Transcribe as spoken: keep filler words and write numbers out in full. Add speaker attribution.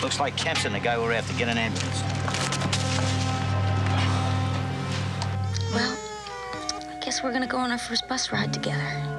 Speaker 1: Looks like Kempson, the guy we're after. Get an ambulance.
Speaker 2: Well, I guess we're gonna go on our first bus ride together.